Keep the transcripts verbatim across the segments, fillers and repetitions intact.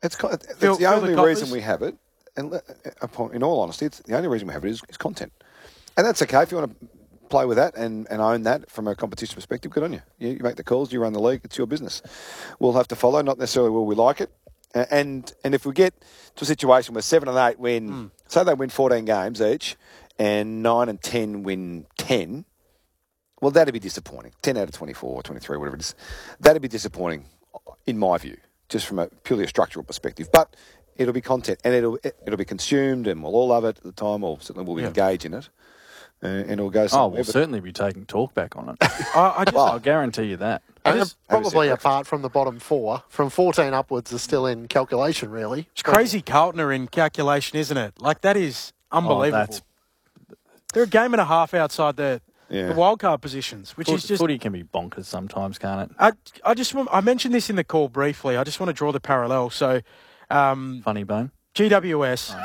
It's, it's Fill- the fill only the coffers. reason we have it, and in all honesty, it's the only reason we have it is, is content. And that's okay if you want to play with that and, and own that from a competition perspective. Good on you. you. You make the calls, you run the league, it's your business. We'll have to follow, not necessarily will we like it. And and if we get to a situation where seven and eight win, mm. say they win fourteen games each, and nine and ten win ten, well, that'd be disappointing. ten out of twenty-four, twenty-three, whatever it is. That'd be disappointing, in my view, just from a purely a structural perspective. But it'll be content, and it'll it'll be consumed, and we'll all love it at the time, or certainly we'll yeah. engage in it, uh, and it'll go somewhere. Oh, we'll certainly be taking talk back on it. I, I just, well, I'll guarantee you that. And just, probably apart from the bottom four, from fourteen upwards is still in calculation, really. It's crazy Carlton are in calculation, isn't it? Like, that is unbelievable. Oh, that's... They're a game and a half outside the, yeah. the wildcard positions, which Foot, is just... Footy can be bonkers sometimes, can't it? I, I just want, I mentioned this in the call briefly. I just want to draw the parallel. So, um, Funny bone. G W S.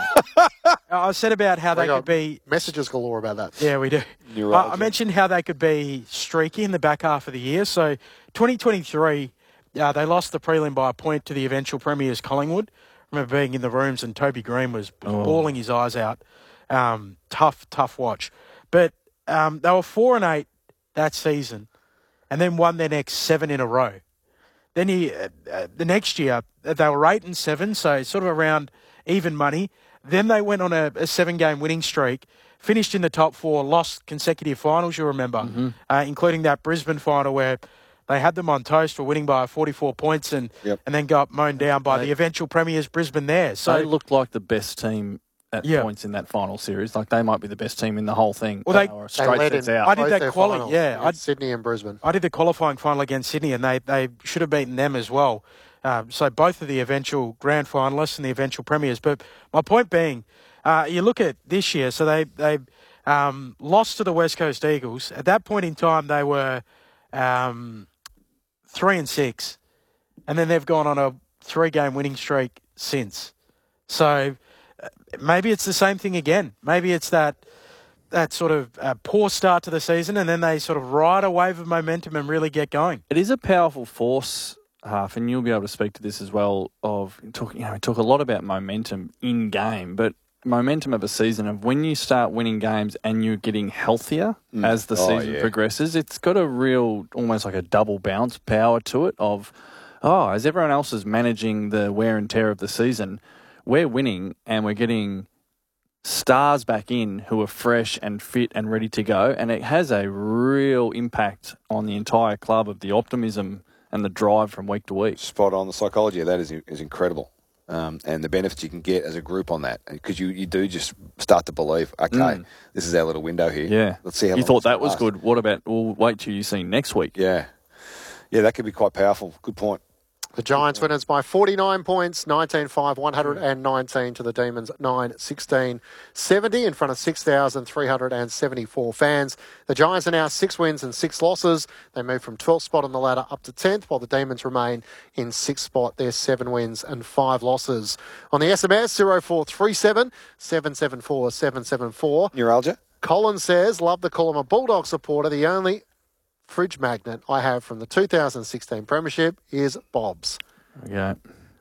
I said about how They they got could be... Messages galore about that. Yeah, we do. I, I mentioned how they could be streaky in the back half of the year. So, twenty twenty-three, uh, they lost the prelim by a point to the eventual premiers Collingwood. I remember being in the rooms and Toby Green was, was oh. bawling his eyes out. Um, tough, tough watch. But um, they were four and eight that season, and then won their next seven in a row. Then he, uh, uh, the next year, they were eight and seven, so sort of around even money. Then they went on a, a seven-game winning streak, finished in the top four, lost consecutive finals, you remember, mm-hmm. uh, including that Brisbane final where they had them on toast for winning by forty-four points and yep. and then got mown down by they, the eventual premiers Brisbane there. So they looked like the best team at yeah. points in that final series. Like, they might be the best team in the whole thing. Well, they, they were they straight led sets in out. I did that quali, finals, yeah. I, Sydney and Brisbane. I did the qualifying final against Sydney, and they, they should have beaten them as well. Um, so both of the eventual grand finalists and the eventual premiers. But my point being, uh, you look at this year, so they they um, lost to the West Coast Eagles. At that point in time, they were um, three and six, and then they've gone on a three-game winning streak since. So uh, maybe it's the same thing again. Maybe it's that that sort of uh, poor start to the season, and then they sort of ride a wave of momentum and really get going. It is a powerful force, Half, and you'll be able to speak to this as well. Of talk, you know, we talk a lot about momentum in game, but momentum of a season of when you start winning games and you're getting healthier mm. as the oh, season yeah. progresses, it's got a real, almost like a double bounce power to it. Of oh, as everyone else is managing the wear and tear of the season, we're winning and we're getting stars back in who are fresh and fit and ready to go, and it has a real impact on the entire club of the optimism and the drive from week to week. Spot on. The psychology of that is is incredible. Um, and the benefits you can get as a group on that. Because you, you do just start to believe, okay, mm. this is our little window here. Yeah. Let's see how you long thought that was last. good. What about, we'll wait till you see next week. Yeah. Yeah, that could be quite powerful. Good point. The Giants winners by forty-nine points, nineteen five, one hundred nineteen to the Demons, nine sixteen seventy in front of six thousand three hundred seventy-four fans. The Giants are now six wins and six losses. They move from twelfth spot on the ladder up to tenth, while the Demons remain in sixth spot. They're seven wins and five losses. On the S M S, zero four three seven, seven seven four, seven seven four. Neuralgia? Colin says, love to call him a Bulldog supporter. The only fridge magnet I have from the two thousand sixteen Premiership is Bob's. Yeah.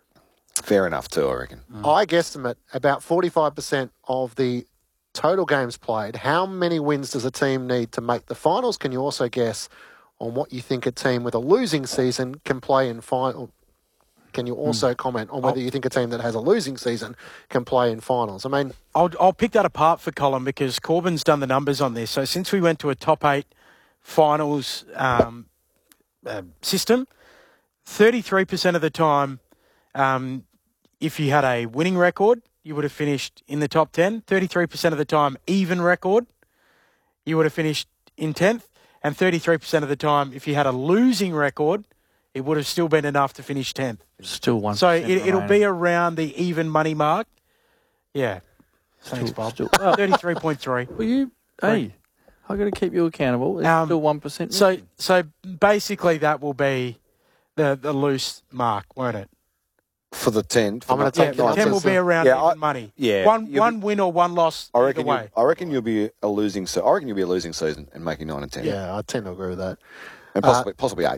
Fair enough too, I reckon. Mm. I guesstimate about forty-five percent of the total games played. How many wins does a team need to make the finals? Can you also guess on what you think a team with a losing season can play in final? Can you also mm. comment on whether I'll, you think a team that has a losing season can play in finals? I mean, I'll, I'll pick that apart for Colin because Corbyn's done the numbers on this. So since we went to a top eight finals um, uh, system, thirty-three percent of the time, um, if you had a winning record, you would have finished in the top ten. thirty-three percent of the time, even record, you would have finished in tenth. And thirty-three percent of the time, if you had a losing record, it would have still been enough to finish tenth. Still one. So it, it'll be around the even money mark. Yeah. Thanks, still, Bob. Still, well, thirty-three point three. Well, you, hey, I've got to keep you accountable. It's Um, still one percent. So, so basically that will be the, the loose mark, won't it? For the ten. For I'm going to Yeah, take the your ten will answers. be around Yeah, even I- money. yeah, One you'll one be- win or one loss I reckon. either You, way. I reckon you'll be a losing. Se- I reckon you'll be a losing season and making nine and ten. Yeah, I tend to agree with that. and possibly possibly eight.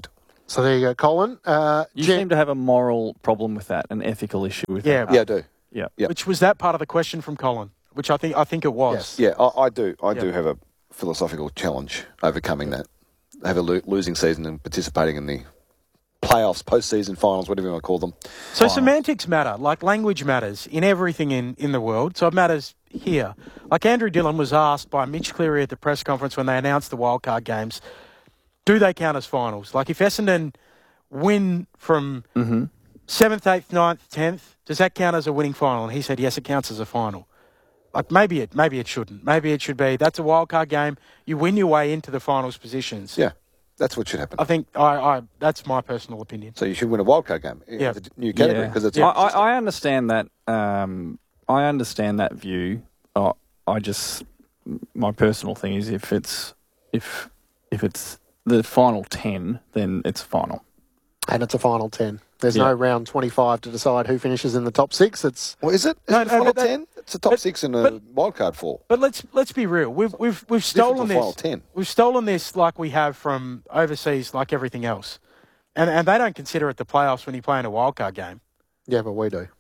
So there you go, Colin. Uh, You Jen- seem to have a moral problem with that, an ethical issue with Yeah. that. Yeah, I do. Yeah. Yep. Which was that part of the question from Colin? Which I think I think it was. Yes. Yeah, I, I do. I Yeah. do have a philosophical challenge overcoming that. Have a lo- losing season and participating in the playoffs, postseason finals, whatever you want to call them. So semantics matter, like language matters in everything in, in the world. So it matters here. Like Andrew Dillon was asked by Mitch Cleary at the press conference when they announced the wildcard games, do they count as finals? Like if Essendon win from Mm-hmm. seventh, eighth, ninth, tenth, does that count as a winning final? And he said, yes, it counts as a final. Like maybe it, maybe it shouldn't. Maybe it should be. That's a wildcard game. You win your way into the finals positions. Yeah, that's what should happen. I think I, I that's my personal opinion. So you should win a wildcard game. Yeah. It's a new category Yeah. because it's I, I, I understand that. Um, I understand that view. Uh, I just my personal thing is if it's if if it's the final ten, then it's final. and it's a final ten. There's Yeah. no round twenty-five to decide who finishes in the top six. It's Well, is it? Is No, it the no, final but that- ten? It's a top but- six and a but- wildcard four. But let's let's be real. We've we've we've Different stolen to final this. ten. We've stolen this like we have from overseas, like everything else, and and they don't consider it the playoffs when you play in a wildcard game. yeah, but we do.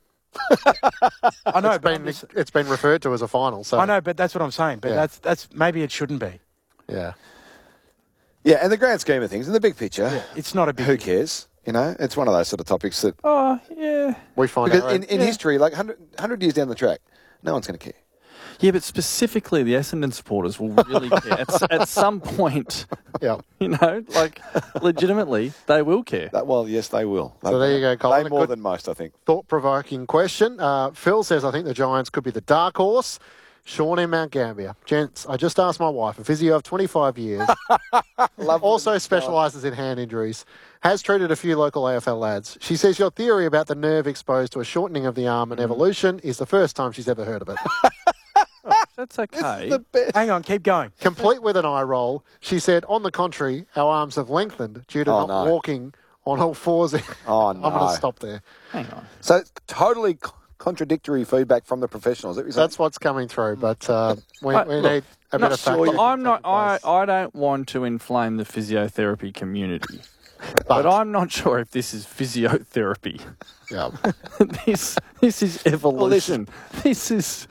I know, It's but I'm been just- it's been referred to as a final. So I know, but that's what I'm saying. But Yeah. that's that's maybe it shouldn't be. Yeah. Yeah, and the grand scheme of things, in the big picture, It's not a big. who cares? You know, it's one of those sort of topics that Oh yeah, We find because out. in, in history, like one hundred, one hundred years down the track, no one's going to care. yeah. But specifically, the Essendon supporters will really care at, at some point. yeah. You know, like legitimately, they will care. That, well, yes, they will. So there you go, Colin. They A more good- than most, I think. Thought-provoking question. Uh, Phil says, I think the Giants could be the dark horse. Sean in Mount Gambier. Gents, I just asked my wife, a physio of twenty-five years, also specialises in hand injuries, has treated a few local A F L lads. She says your theory about the nerve exposed to a shortening of the arm and evolution is the first time she's ever heard of it. That's okay. The best. Hang on, keep going. Complete with an eye roll, she said, on the contrary, our arms have lengthened due to Oh, not no. walking on all fours. Oh, I'm going no. to stop there. Hang on. So it's totally c- contradictory feedback from the professionals. Is that what you're saying? That's what's coming through, but uh, we, But we look, need a not bit of sure fact. Look, I'm not. I, I don't want to inflame the physiotherapy community, but, But- I'm not sure if this is physiotherapy. Yeah. this this is evolution. this is.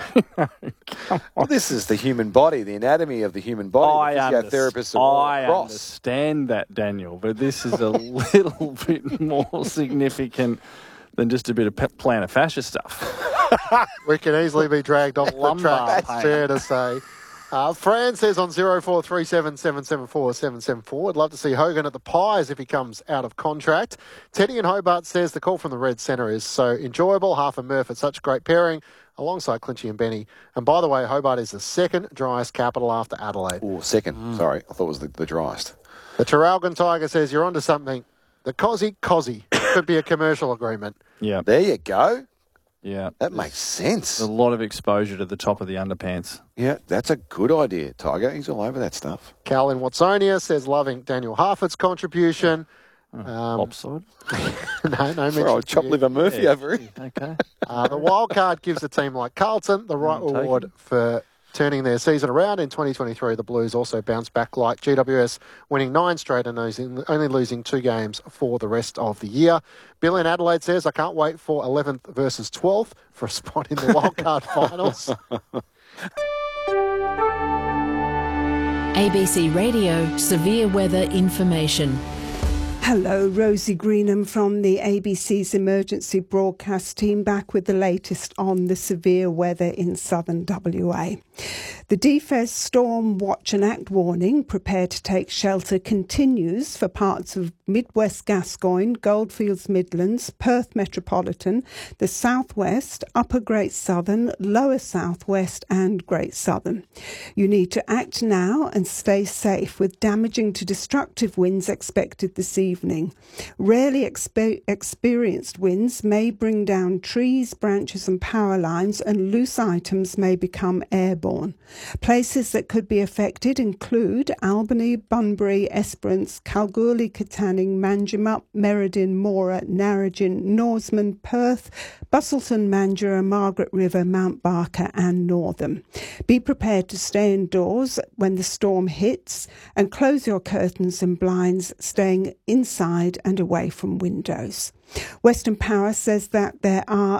Well, this is the human body, the anatomy of the human body. I, the underst- physiotherapists are all I across. understand that, Daniel, but this is a little bit more significant than just a bit of pe- plantar fascia stuff. We can easily be dragged off the Lumbar track, pain. fair to say. Uh, Fran says on zero four three seven seven seven four seven seven four, I'd love to see Hogan at the Pies if he comes out of contract. Teddy in Hobart says the call from the Red Centre is so enjoyable. Half and Murph at such great pairing alongside Clinchy and Benny. And by the way, Hobart is the second driest capital after Adelaide. Oh, second. Sorry, I thought it was the, the driest. The Traralgon Tiger says you're onto something. The Cozzy Cozzy could be a commercial agreement. Yeah, There you go. yeah. That makes sense. A lot of exposure to the top of the underpants. Yeah, that's a good idea, Tiger. He's all over that stuff. Cal in Watsonia says loving Daniel Harford's contribution. Um, Lopside. no, no mention. Oh, to chop you. liver Murphy Yeah. over here. Okay. Uh, the wild card gives a team like Carlton the right Mm, reward taken. for turning their season around. In twenty twenty-three, the Blues also bounced back like G W S, winning nine straight and losing, only losing two games for the rest of the year. Bill in Adelaide says, I can't wait for eleventh versus twelfth for a spot in the wild card finals. A B C Radio Severe Weather Information. Hello, Rosie Greenham from the A B C's emergency broadcast team, back with the latest on the severe weather in southern W A. The D F E S Storm Watch and Act warning, prepare to take shelter, continues for parts of Midwest Gascoyne, Goldfields Midlands, Perth Metropolitan, the Southwest, Upper Great Southern, Lower Southwest and Great Southern. You need to act now and stay safe with damaging to destructive winds expected this evening. Rarely expe- experienced winds may bring down trees, branches and power lines, and loose items may become airborne. Places that could be affected include Albany, Bunbury, Esperance, Kalgoorlie, Katanning, Manjimup, Merredin, Mora, Narrogin, Norseman, Perth, Busselton, Mandurah, Margaret River, Mount Barker and Northam. Be prepared to stay indoors when the storm hits and close your curtains and blinds, staying in inside and away from windows. Western Power says that there are